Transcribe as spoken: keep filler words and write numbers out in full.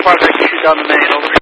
five, I can shoot down the main, over.